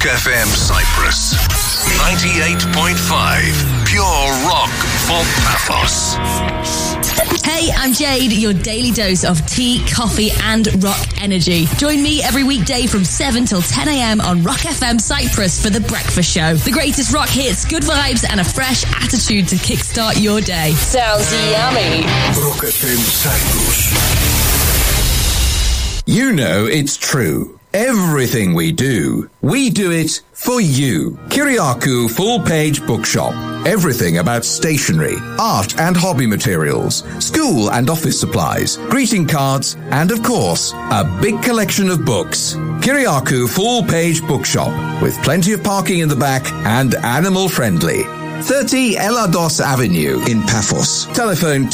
FM Cyprus. 98.5. Pure rock for Paphos. Hey, I'm Jade, your daily dose of tea, coffee and rock energy. Join me every weekday from 7 till 10 a.m. on Rock FM Cyprus for The Breakfast Show. The greatest rock hits, good vibes and a fresh attitude to kickstart your day. Sounds yummy. Rock FM Cyprus. You know it's true. Everything we do it for you. Kyriakou full-page bookshop. Everything about stationery, art and hobby materials, school and office supplies, greeting cards, and of course, a big collection of books. Kyriakou full-page bookshop with plenty of parking in the back and animal-friendly. 30 Elados Avenue in Paphos. Telephone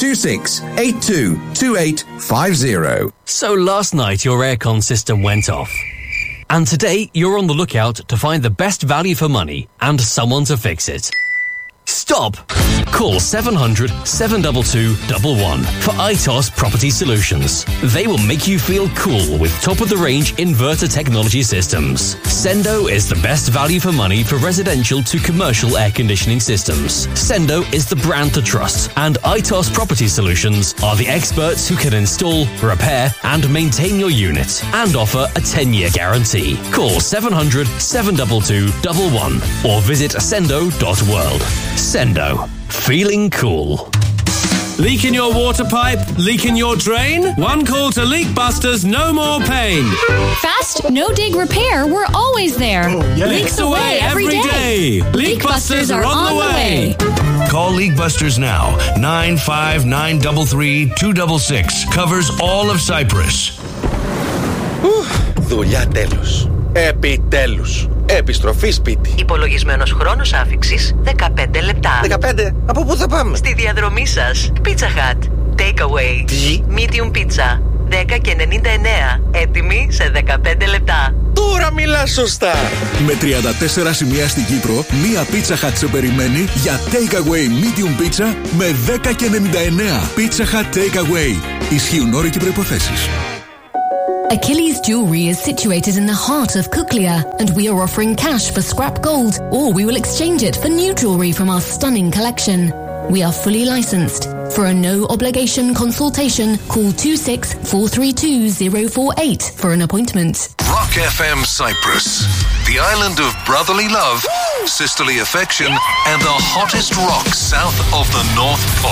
26822850. So last night your aircon system went off. And today you're on the lookout to find the best value for money and someone to fix it. Stop! Call 700 722 11 for ITOS Property Solutions. They will make you feel cool with top-of-the-range inverter technology systems. Sendo is the best value for money for residential to commercial air conditioning systems. Sendo is the brand to trust, and ITOS Property Solutions are the experts who can install, repair, and maintain your unit, and offer a 10-year guarantee. Call 700 722 11 or visit sendo.world. Sendo. Feeling cool. Leak in your water pipe? Leak in your drain? One call to Leakbusters, no more pain. Fast, no-dig repair, we're always there. Leaks away every day. Leakbusters are on the way. Call Leakbusters now. 95933 Covers all of Cyprus. Δουλειά τέλος. Επιτέλους. Επιστροφή σπίτι. Υπολογισμένος χρόνος άφιξης 15 λεπτά. 15. Από πού θα πάμε? Στη διαδρομή σας. Pizza Hut. Takeaway. Τι? Medium pizza. 10,99. Έτοιμη σε 15 λεπτά. Τώρα μιλάς σωστά. Με 34 σημεία στην Κύπρο, μία Pizza Hut σε περιμένει για Takeaway Medium Pizza με 10,99. Pizza Hut Takeaway. Ισχύουν όροι και προϋποθέσεις. Achilles Jewelry is situated in the heart of Kuklia, and we are offering cash for scrap gold, or we will exchange it for new jewelry from our stunning collection. We are fully licensed. For a no-obligation consultation, call 26432 048 for an appointment. Rock FM Cyprus. The island of brotherly love, sisterly affection, and the hottest rock south of the North Pole.